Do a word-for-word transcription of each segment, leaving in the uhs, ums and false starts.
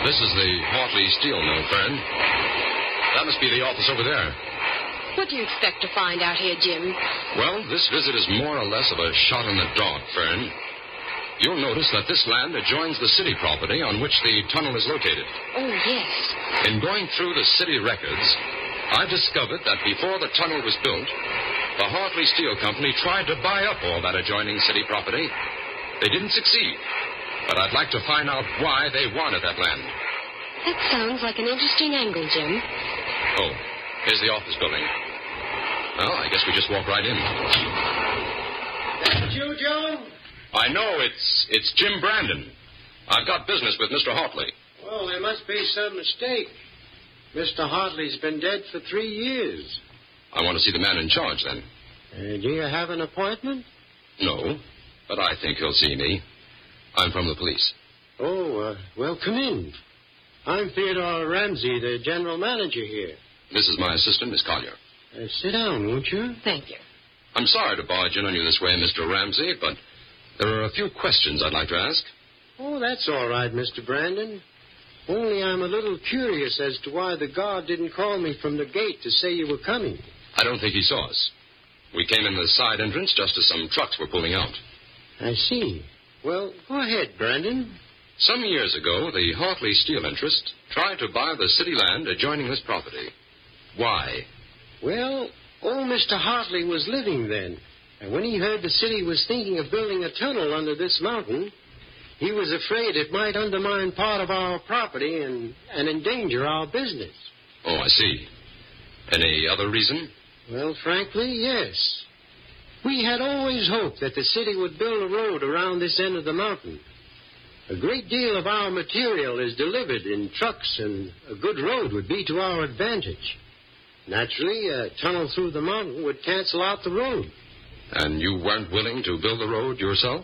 This is the Hartley Steel Mill, Fern. That must be the office over there. What do you expect to find out here, Jim? Well, this visit is more or less of a shot in the dark, Fern. You'll notice that this land adjoins the city property on which the tunnel is located. Oh, yes. In going through the city records, I discovered that before the tunnel was built, the Hartley Steel Company tried to buy up all that adjoining city property. They didn't succeed, but I'd like to find out why they wanted that land. That sounds like an interesting angle, Jim. Oh, here's the office building. Well, I guess we just walk right in. That you, Joe? I know, it's it's Jim Brandon. I've got business with Mister Hartley. Well, there must be some mistake. Mister Hartley's been dead for three years. I want to see the man in charge, then. Uh, do you have an appointment? No, but I think he'll see me. I'm from the police. Oh, uh, well, come in. I'm Theodore Ramsey, the general manager here. This is my assistant, Miss Collier. Uh, sit down, won't you? Thank you. I'm sorry to barge in on you this way, Mister Ramsey, but there are a few questions I'd like to ask. Oh, that's all right, Mister Brandon. Only I'm a little curious as to why the guard didn't call me from the gate to say you were coming. I don't think he saw us. We came in the side entrance just as some trucks were pulling out. I see. Well, go ahead, Brandon. Some years ago, the Hartley Steel Interest tried to buy the city land adjoining this property. Why? Well, old Mister Hartley was living then. And when he heard the city was thinking of building a tunnel under this mountain, he was afraid it might undermine part of our property and, and endanger our business. Oh, I see. Any other reason? Well, frankly, yes. We had always hoped that the city would build a road around this end of the mountain. A great deal of our material is delivered in trucks, and a good road would be to our advantage. Naturally, a tunnel through the mountain would cancel out the road. And you weren't willing to build the road yourself?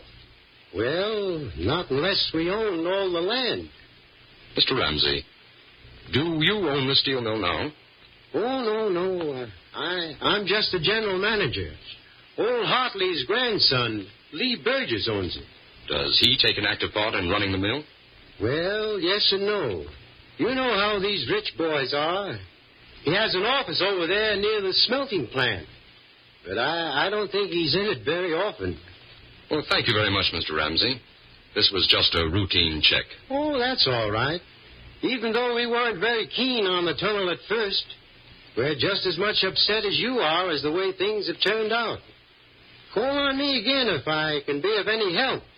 Well, not unless we owned all the land. Mister Ramsey, do you own the steel mill now? Oh, no, no. Uh, I, I'm just the general manager. Old Hartley's grandson, Lee Burgess, owns it. Does he take an active part in running the mill? Well, yes and no. You know how these rich boys are. He has an office over there near the smelting plant. But I, I don't think he's in it very often. Well, thank you very much, Mister Ramsey. This was just a routine check. Oh, that's all right. Even though we weren't very keen on the tunnel at first, we're just as much upset as you are as the way things have turned out. Call on me again if I can be of any help.